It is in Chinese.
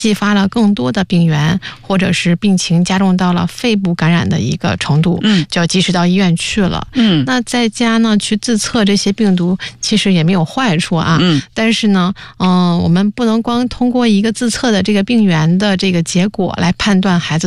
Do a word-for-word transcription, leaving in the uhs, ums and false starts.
激发了更多的病原，或者是病情加重到了肺部感染的一个程度，嗯，就要及时到医院去了。嗯，那在家呢去自测这些病毒其实也没有坏处啊。嗯，但是呢，嗯、呃，我们不能光通过一个自测的这个病原的这个结果来判断孩子